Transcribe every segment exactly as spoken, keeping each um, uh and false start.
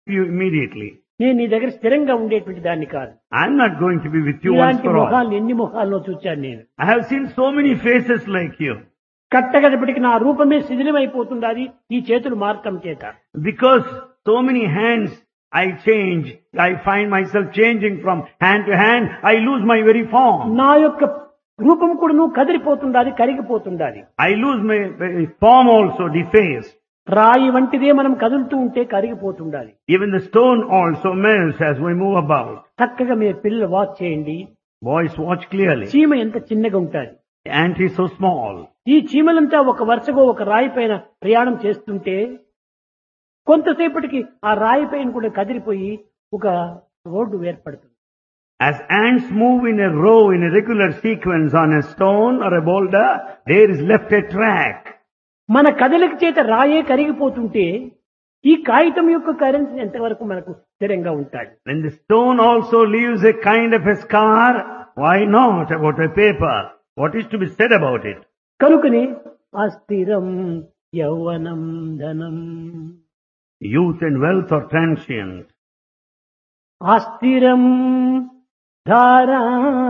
you immediately. నేను నీ దగ్గర స్థిరంగా ఉండేటువంటి దాన్ని కాదు. I'm not going to be with you once ఇలాంటి for all. ముఖాలను ఎన్ని ముఖాలను చూచాను నేను. I have seen so many faces like you. కట్టగడపటికి నా రూపమే శిథిలమైపోతుండాలి ఈ చేతులు మార్కం చేత. Because so many hands I change, I find myself changing from hand to hand, I lose my very form. నా యొక్క రూపం కూడా నువ్వు కదిలిపోతుండాలి, కరిగిపోతుండాలి. I lose my very form also, defaced. రాయి వంటిదే మనం కదులుతూ ఉంటే కరిగిపోతుండాలి. Even the stone also melts as we move about. చక్కగా మీ పిల్లలు వాచ్ చేయండి. Boys, watch clearly. చీమ ఎంత చిన్నగా ఉంటుంది. The ant is so small. ఈ చీమలంతా ఒక వరుసగా ఒక రాయి పైన ప్రయాణం చేస్తుంటే కొంతసేపటికి ఆ రాయి పైన కూడా కదిలిపోయి ఒక రోడ్డు ఏర్పడుతుంది. As ants move in a row in a regular sequence on a stone or a boulder, there is left a track. మన కదలిక చేత రాయే కరిగిపోతుంటే ఈ కాగితం యొక్క కరెన్సీ ఎంతవరకు మనకు స్థిరంగా ఉంటాడు. When the stone also leaves a kind of a scar, why not about a paper? What is to be said about it? కనుకనే అస్థిరం యౌవనం ధనం. Youth and wealth are transient. అస్థిరం ధారా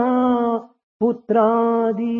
పుత్రాది.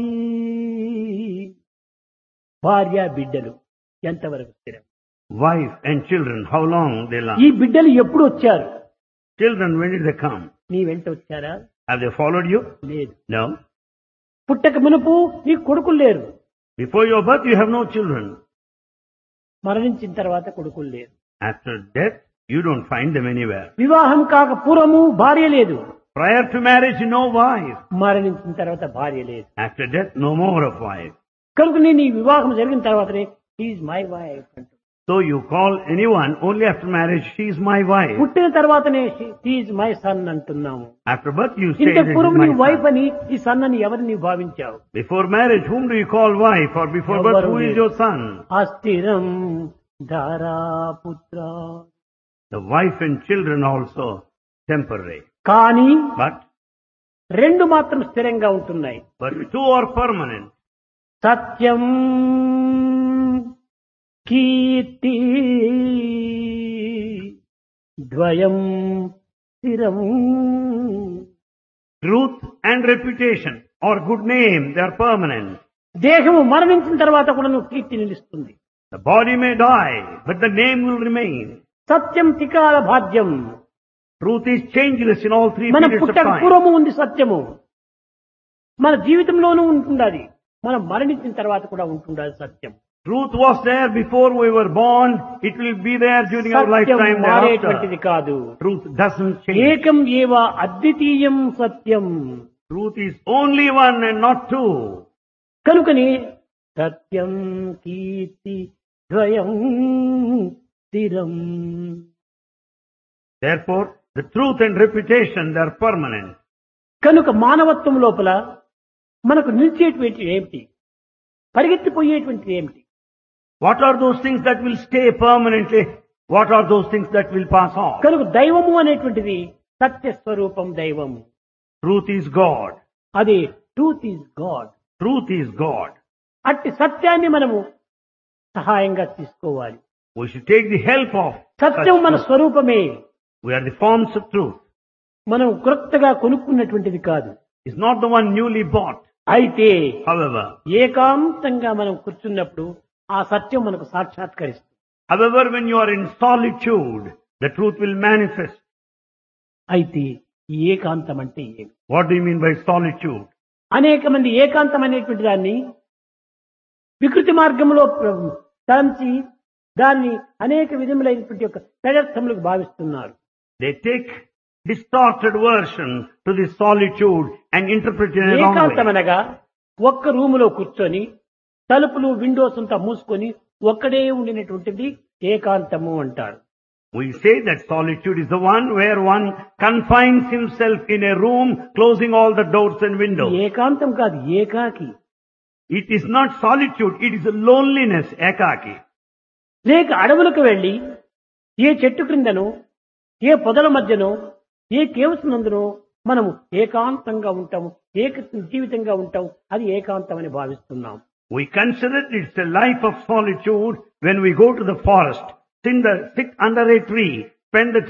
భార్య బిడ్డలు ఎంతవరకు స్థిరం. Wife and children, how long they last? ఈ బిడ్డలు ఎప్పుడు వచ్చారు? Children, when did they come? నీ వెంట వచ్చారా? Have they followed you? లేదు. No. పుట్టక మునుపు నీ కొడుకులు లేరు. Before your birth, you have no children. మరణించిన తర్వాత కొడుకులు లేరు. After death, you don't find them anywhere. వివాహం కాక పూర్వము భార్య లేదు. Prior to marriage, no wife. మరణించిన తర్వాత భార్య లేదు. After death, no more of wife. కనుక నేను ఈ వివాహం జరిగిన తర్వాతనే is my wife unto. So you call anyone only after marriage, she is my wife. పుట్టిన తర్వాతనే ఈజ్ మై సన్ అంటున్నాము. After birth, you say ఇంత that is పూర్వం my నీ వైఫ్ son. అని ఈ సన్ అని ఎవరిని నీవు భావించావు? Before marriage, whom do you call wife? Or before birth, who is your son? అస్థిరం ధారాపుత్ర. The wife and children also temporary. కానీ But, రెండు మాత్రం స్థిరంగా ఉంటున్నాయి. but two are permanent. సత్యం కీర్తి ద్వయం స్థిరం. Truth and reputation or good name, they are permanent. దేహము మరణించిన తర్వాత కూడా నువ్వు కీర్తి నిలుస్తుంది. The body may die, but the name will remain. సత్యం త్రికాల భాగ్యం. Truth is changeless in all three మన periods of పుట్టక time. పూర్వము ఉంది సత్యము. మన జీవితంలోనూ ఉంటుండాలి. మనం మరణించిన తర్వాత కూడా ఉంటుండాలి సత్యం. Truth was there before we were born. It will be there during our Satyam lifetime మారేటువంటిది thereafter. కాదు. Truth doesn't change. ఏకం ఏవ అద్వితీయం సత్యం. Truth is only one and not two. కనుకని సత్యం కీర్తి ద్వయం స్థిరం. Therefore, the truth and reputation, they are permanent. కనుక మానవత్వం లోపల మనకు నిలిచేటువంటి ఏమిటి? పరిగెత్తిపోయేటువంటిది ఏమిటి? What are those things that will stay permanently? What are those things that will pass off? కనుక దైవము అనేటువంటిది సత్య స్వరూపం దైవము. Truth is God. అది truth is God. Truth is God. అట్టి సత్యాన్ని మనము సహాయంగా తీసుకోవాలి. We should take the help of such సత్యం మన truth. స్వరూపమే. We are the forms of truth. మనం క్రొత్తగా కొనుక్కున్నటువంటిది కాదు. It's not the one newly bought. అయితే However, ఏకాంతంగా మనం కూర్చున్నప్పుడు ఆ సత్యం మనకు సాక్షాత్కరిస్తుంది. however, when you are in solitude, the truth will manifest. అయితే ఈ ఏకాంతం అంటే ఏమి? What do you mean by solitude? అనేక మంది ఏకాంతం అనేటువంటి దాన్ని వికృతి మార్గంలో తాంచి దాన్ని అనేక విధములైనటువంటి యొక్క పెడర్థములకు భావిస్తున్నారు. They take distorted version to this solitude and interpret it in a wrong ఏకాంతం way. అనగా ఒక్క రూములో కూర్చొని తలుపులు విండోస్ అంతా మూసుకొని ఒక్కడే ఉండినటువంటిది ఏకాంతము అంటారు. We say that solitude is the one where one confines himself in a room, closing all the doors and windows. ఏకాంతం కాదు, ఏకాకి. It is not solitude, it is a loneliness, ekaki. లేక అడవులకు వెళ్లి ఏ చెట్టు క్రిందనో ఏ పొదల మధ్యనో ఏ కేవ్స్ నందునో మనము ఏకాంతంగా ఉంటాము, ఏక జీవితంగా ఉంటాం. అది ఏకాంతం అని భావిస్తున్నాం. We consider it's a life of solitude when we go to the forest, sit under a tree, spend the